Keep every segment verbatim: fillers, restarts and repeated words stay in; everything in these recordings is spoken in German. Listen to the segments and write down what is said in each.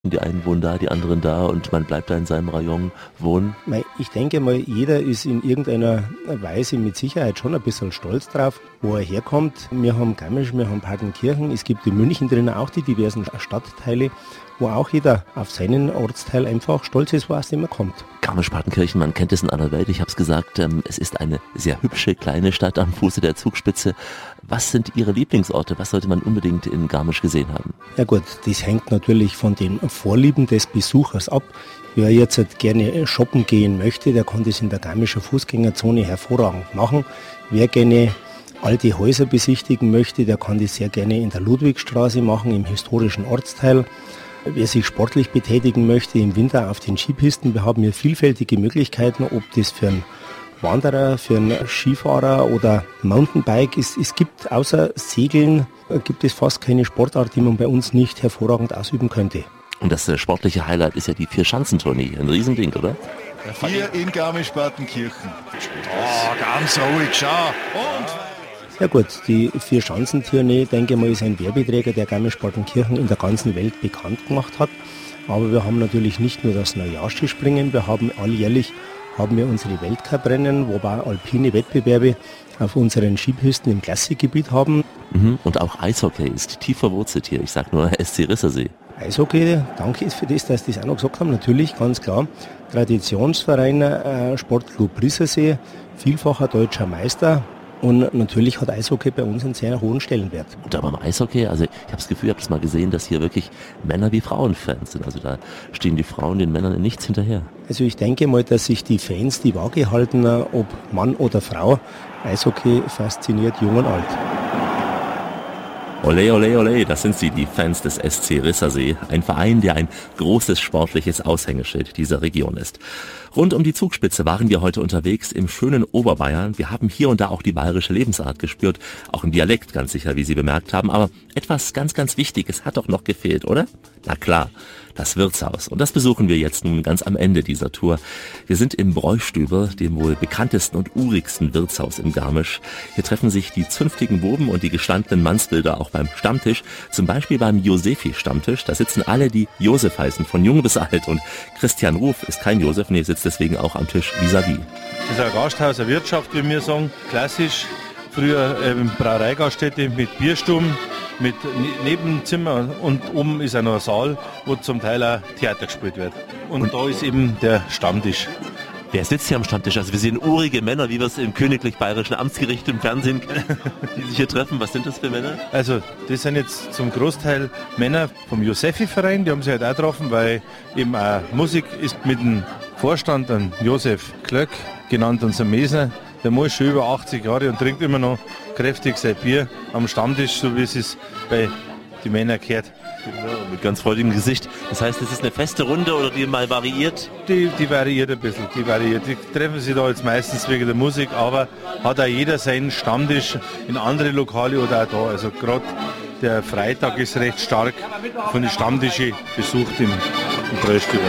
Die einen wohnen da, die anderen da und man bleibt da in seinem Rayon wohnen? Ich denke mal, jeder ist in irgendeiner Weise mit Sicherheit schon ein bisschen stolz drauf, wo er herkommt. Wir haben Garmisch, wir haben Partenkirchen, es gibt in München drinnen auch die diversen Stadtteile, wo auch jeder auf seinen Ortsteil einfach stolz ist, wo aus dem er kommt. Garmisch-Partenkirchen, man kennt es in aller Welt. Ich habe es gesagt, ähm, es ist eine sehr hübsche kleine Stadt am Fuße der Zugspitze. Was sind Ihre Lieblingsorte? Was sollte man unbedingt in Garmisch gesehen haben? Ja gut, das hängt natürlich von den Vorlieben des Besuchers ab. Wer jetzt halt gerne shoppen gehen möchte, der kann das in der Garmischer Fußgängerzone hervorragend machen. Wer gerne alte Häuser besichtigen möchte, der kann das sehr gerne in der Ludwigstraße machen, im historischen Ortsteil. Wer sich sportlich betätigen möchte im Winter auf den Skipisten, wir haben hier vielfältige Möglichkeiten, ob das für einen Wanderer, für einen Skifahrer oder Mountainbike ist. Es gibt außer Segeln, gibt es fast keine Sportart, die man bei uns nicht hervorragend ausüben könnte. Und das äh, sportliche Highlight ist ja die Vier-Schanzentournee, ein Riesending, oder? Hier in Garmisch-Partenkirchen. Oh, ganz ruhig, schau. Und... Ja gut, die Vier-Schanzentournee, denke ich mal, ist ein Werbeträger, der Garmisch-Partenkirchen in der ganzen Welt bekannt gemacht hat. Aber wir haben natürlich nicht nur das Neujahrsskispringen, wir haben alljährlich haben wir unsere Weltcuprennen, wobei alpine Wettbewerbe auf unseren Skipisten im Klassikgebiet haben. Mhm. Und auch Eishockey ist tief verwurzelt hier, ich sag nur S C Rissersee. Eishockey, danke für das, dass Sie das auch noch gesagt haben, natürlich, ganz klar. Traditionsverein, äh, Sportclub Rissersee, vielfacher deutscher Meister. Und natürlich hat Eishockey bei uns einen sehr hohen Stellenwert. Und aber beim Eishockey, also ich habe das Gefühl, ich habe das mal gesehen, dass hier wirklich Männer wie Frauen Fans sind. Also da stehen die Frauen den Männern in nichts hinterher. Also ich denke mal, dass sich die Fans die Waage halten, ob Mann oder Frau. Eishockey fasziniert jung und alt. Ole, ole, ole, das sind sie, die Fans des S C Rissersee. Ein Verein, der ein großes sportliches Aushängeschild dieser Region ist. Rund um die Zugspitze waren wir heute unterwegs im schönen Oberbayern. Wir haben hier und da auch die bayerische Lebensart gespürt. Auch im Dialekt ganz sicher, wie Sie bemerkt haben. Aber etwas ganz, ganz Wichtiges hat doch noch gefehlt, oder? Na klar, das Wirtshaus. Und das besuchen wir jetzt nun ganz am Ende dieser Tour. Wir sind im Bräustüber, dem wohl bekanntesten und urigsten Wirtshaus in Garmisch. Hier treffen sich die zünftigen Buben und die gestandenen Mannsbilder auch beim Stammtisch. Zum Beispiel beim Josefi-Stammtisch. Da sitzen alle, die Josef heißen, von jung bis alt. Und Christian Ruf ist kein Josef, nee, sitzt deswegen auch am Tisch vis-à-vis. Das ist ein Gasthaus, eine Wirtschaft, wie wir sagen. Klassisch. Früher ähm, Brauereigaststätte mit Bierstuben, mit Nebenzimmer und oben ist auch noch ein Saal, wo zum Teil auch Theater gespielt wird. Und, und da ist eben der Stammtisch. Wer sitzt hier am Stammtisch? Also wir sehen urige Männer, wie wir es im königlich bayerischen Amtsgericht im Fernsehen kennen, die sich hier treffen. Was sind das für Männer? Also das sind jetzt zum Großteil Männer vom Josefi-Verein, die haben sich halt auch getroffen, weil eben auch Musik ist mit dem Vorstand, an Josef Klöck, genannt unser Mesner. Der Mann ist schon über achtzig Jahre und trinkt immer noch kräftig sein Bier am Stammtisch, so wie es es bei den Männern gehört. Genau, mit ganz freudigem Gesicht. Das heißt, es ist eine feste Runde oder die mal variiert? Die, die variiert ein bisschen, die variiert. Die treffen sich da jetzt meistens wegen der Musik, aber hat auch jeder seinen Stammtisch in andere Lokale oder auch da. Also gerade der Freitag ist recht stark von den Stammtischen besucht im, im Bräustüber.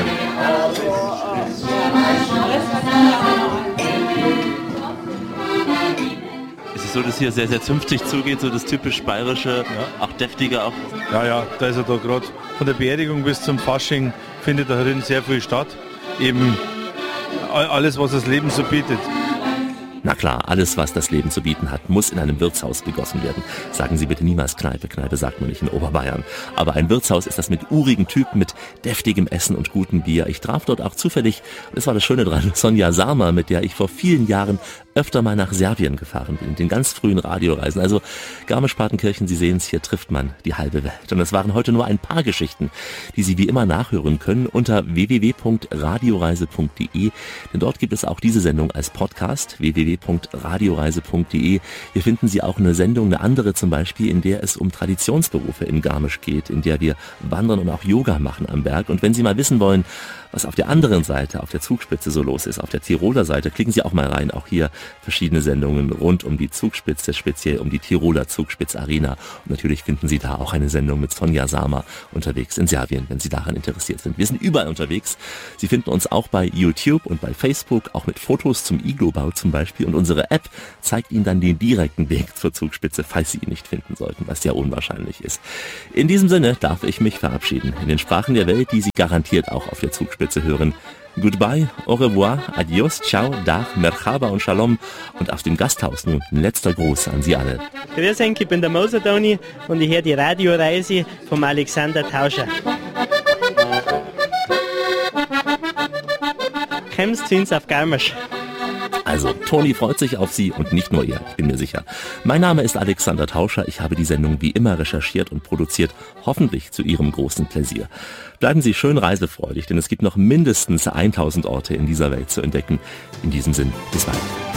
So, dass hier sehr, sehr zünftig zugeht, so das typisch bayerische, ja. Auch deftige auch. Ja, ja, da ist er da gerade von der Beerdigung bis zum Fasching findet da drin sehr viel statt. Eben alles, was das Leben so bietet. Na klar, alles, was das Leben zu bieten hat, muss in einem Wirtshaus begossen werden. Sagen Sie bitte niemals Kneipe. Kneipe sagt man nicht in Oberbayern. Aber ein Wirtshaus ist das mit urigen Typen, mit deftigem Essen und gutem Bier. Ich traf dort auch zufällig, das war das Schöne dran, Sonja Sarma, mit der ich vor vielen Jahren öfter mal nach Serbien gefahren bin, in den ganz frühen Radioreisen. Also Garmisch-Partenkirchen, Sie sehen es, hier trifft man die halbe Welt. Und das waren heute nur ein paar Geschichten, die Sie wie immer nachhören können unter w w w punkt radioreise punkt d e. Denn dort gibt es auch diese Sendung als Podcast, w w w punkt radioreise punkt d e. Hier finden Sie auch eine Sendung, eine andere zum Beispiel, in der es um Traditionsberufe in Garmisch geht, in der wir wandern und auch Yoga machen am Berg. Und wenn Sie mal wissen wollen, was auf der anderen Seite, auf der Zugspitze so los ist. Auf der Tiroler Seite klicken Sie auch mal rein. Auch hier verschiedene Sendungen rund um die Zugspitze, speziell um die Tiroler Zugspitz-Arena. Und natürlich finden Sie da auch eine Sendung mit Sonja Sama unterwegs in Serbien, wenn Sie daran interessiert sind. Wir sind überall unterwegs. Sie finden uns auch bei YouTube und bei Facebook, auch mit Fotos zum Iglobau zum Beispiel. Und unsere App zeigt Ihnen dann den direkten Weg zur Zugspitze, falls Sie ihn nicht finden sollten, was ja unwahrscheinlich ist. In diesem Sinne darf ich mich verabschieden. In den Sprachen der Welt, die Sie garantiert auch auf der Zugspitze hören. Goodbye, au revoir, adios, ciao, dach, merhaba und shalom. Und aus dem Gasthaus nun ein letzter Gruß an Sie alle. Grüß euch, ich bin der Moser Toni und ich höre die Radioreise vom Alexander Tauscher. Kommst zu uns auf Garmisch. Also, Toni freut sich auf Sie und nicht nur ihr, ich bin mir sicher. Mein Name ist Alexander Tauscher, ich habe die Sendung wie immer recherchiert und produziert, hoffentlich zu Ihrem großen Pläsier. Bleiben Sie schön reisefreudig, denn es gibt noch mindestens tausend Orte in dieser Welt zu entdecken. In diesem Sinn, bis bald.